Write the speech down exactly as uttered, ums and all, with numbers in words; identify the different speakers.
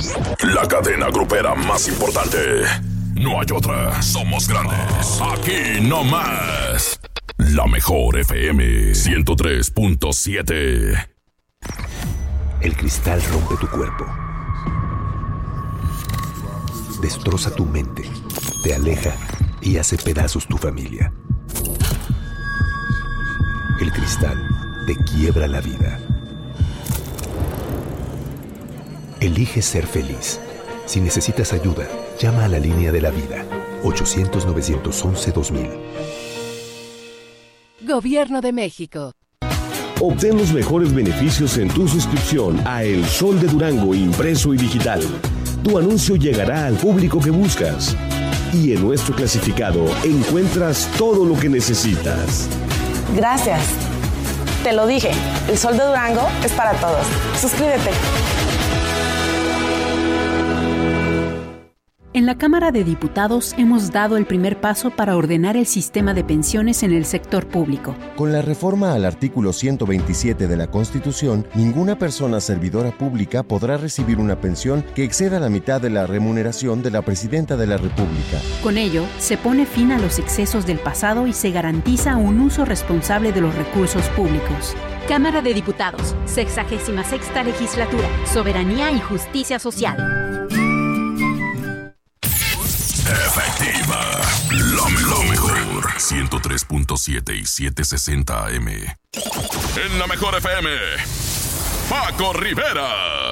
Speaker 1: La cadena grupera más importante. No hay otra. Somos grandes. Aquí no más. La mejor F M ciento tres punto siete.
Speaker 2: El cristal rompe tu cuerpo. Destroza tu mente. Te aleja y hace pedazos tu familia. El cristal te quiebra la vida. Elige ser feliz. Si necesitas ayuda, llama a la línea de la vida. ochocientos, novecientos once, dos mil.
Speaker 3: Gobierno de México.
Speaker 4: Obtén los mejores beneficios en tu suscripción a El Sol de Durango impreso y digital. Tu anuncio llegará al público que buscas. Y en nuestro clasificado encuentras todo lo que necesitas.
Speaker 5: Gracias. Te lo dije, El Sol de Durango es para todos. Suscríbete.
Speaker 6: En la Cámara de Diputados hemos dado el primer paso para ordenar el sistema de pensiones en el sector público.
Speaker 7: Con la reforma al artículo ciento veintisiete de la Constitución, ninguna persona servidora pública podrá recibir una pensión que exceda la mitad de la remuneración de la Presidenta de la República.
Speaker 6: Con ello, se pone fin a los excesos del pasado y se garantiza un uso responsable de los recursos públicos.
Speaker 8: Cámara de Diputados, sexagésima sexta legislatura, Soberanía y Justicia Social.
Speaker 1: Efectiva, la mejor, mejor. ciento tres punto siete y setecientos sesenta A M. En la mejor F M, Paco Rivera.